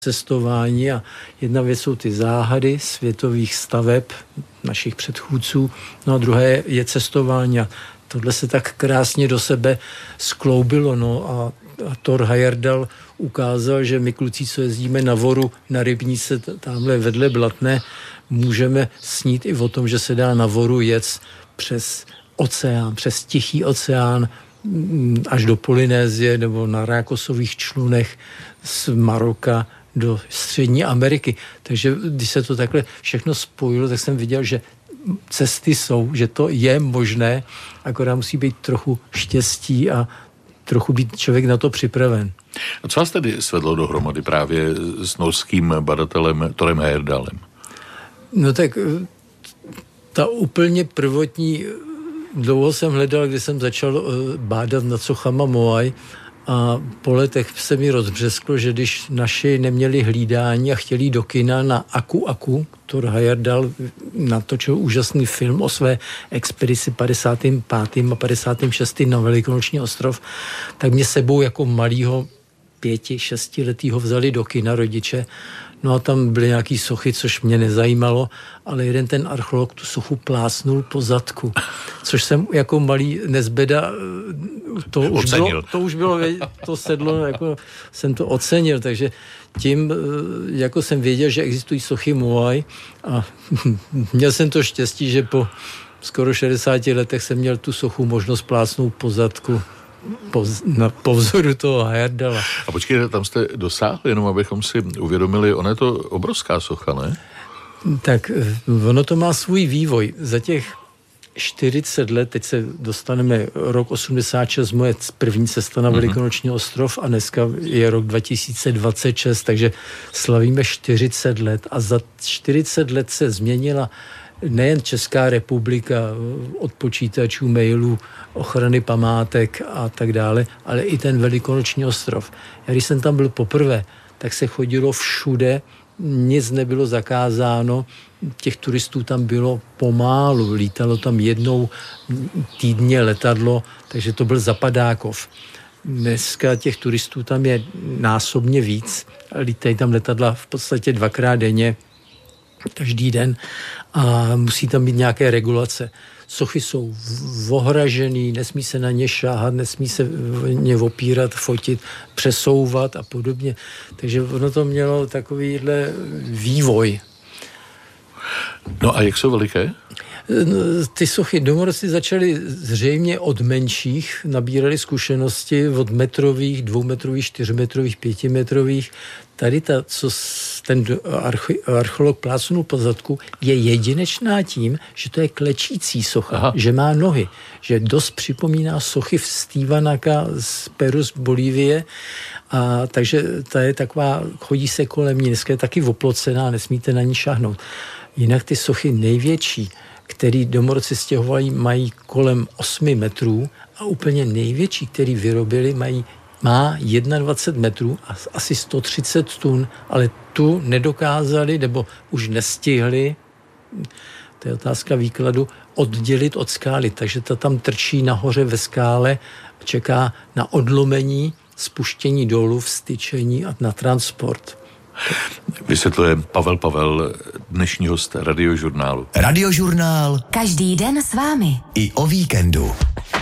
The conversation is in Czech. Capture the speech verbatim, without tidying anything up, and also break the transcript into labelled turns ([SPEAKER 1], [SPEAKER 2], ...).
[SPEAKER 1] cestování a jedna věc jsou ty záhady světových staveb našich předchůdců, no a druhé je cestování a tohle se tak krásně do sebe skloubilo, no a, a Thor Heyerdahl ukázal, že my kluci, co jezdíme na Voru, na Rybníce, tamhle vedle Blatné, můžeme snít i o tom, že se dá na Voru jet přes oceán, přes Tichý oceán, až do Polynésie nebo na rákosových člunech z Maroka do Střední Ameriky. Takže když se to takhle všechno spojilo, tak jsem viděl, že cesty jsou, že to je možné, akorát musí být trochu štěstí a trochu být člověk na to připraven.
[SPEAKER 2] A co vás tedy svedlo dohromady právě s norským badatelem Thorem Heyerdahlem?
[SPEAKER 1] No tak ta úplně prvotní, dlouho jsem hledal, když jsem začal bádat nad sochama Moai a po letech se mi rozbřesklo, že když naši neměli hlídání a chtěli do kina na Aku Aku, Thor Heyerdahl natočil úžasný film o své expedici padesátým pátým a padesátým šestým na Velikonoční ostrov, tak mě sebou jako malýho pěti, šestiletýho vzali do kina rodiče. No a tam byly nějaký sochy, což mě nezajímalo, ale jeden ten archeolog tu sochu plásnul po zadku, což jsem jako malý nezbeda, to už bylo, to už bylo, to sedlo, jako jsem to ocenil, takže tím, jako jsem věděl, že existují sochy Moai a měl jsem to štěstí, že po skoro šedesáti letech jsem měl tu sochu možnost plásnout po zadku. Po, na, po vzoru toho Heyerdahla.
[SPEAKER 2] A počkejte, tam jste dosáhli, jenom abychom si uvědomili, ona je to obrovská socha, ne?
[SPEAKER 1] Tak ono to má svůj vývoj. Za těch čtyřicet let, teď se dostaneme rok osmdesát šest, moje první cesta na Velikonoční ostrov a dneska je rok dva tisíce dvacet šest, takže slavíme čtyřicet let a za čtyřicet let se změnila nejen Česká republika od počítačů, mailů, ochrany památek a tak dále, ale i ten Velikonoční ostrov. Já když jsem tam byl poprvé, tak se chodilo všude, nic nebylo zakázáno, těch turistů tam bylo pomálu, lítalo tam jednou týdně letadlo, takže to byl Zapadákov. Dneska těch turistů tam je násobně víc, lítají tam letadla v podstatě dvakrát denně, každý den a musí tam být nějaké regulace. Sochy jsou ohražený, nesmí se na ně šáhat, nesmí se ně opírat, fotit, přesouvat a podobně. Takže ono to mělo takovýhle vývoj.
[SPEAKER 2] No a jak jsou veliké?
[SPEAKER 1] Ty sochy domorodci začaly zřejmě od menších, nabírali zkušenosti od metrových, dvoumetrových, čtyřmetrových, pětimetrových. Tady ta, co ten archeolog plácnul po zadku, je jedinečná tím, že to je klečící socha, aha, že má nohy, že dost připomíná sochy v Stevenaka z Peru, z Bolívie, a takže ta je taková, chodí se kolem ní, dneska je taky oplocená, nesmíte na ní šáhnout. Jinak ty sochy největší, který domorodci stěhovali, mají kolem osmi metrů a úplně největší, který vyrobili, mají, má dvacet jedna metrů a asi sto třicet tun, ale tu nedokázali, nebo už nestihli, to je otázka výkladu, oddělit od skály. Takže ta tam trčí nahoře ve skále, čeká na odlomení, spuštění dolů, vstyčení a na transport.
[SPEAKER 2] Vysvětluje Pavel Pavel, dnešní host Radiožurnálu.
[SPEAKER 3] Radiožurnál.
[SPEAKER 4] Každý den s vámi.
[SPEAKER 3] I o víkendu.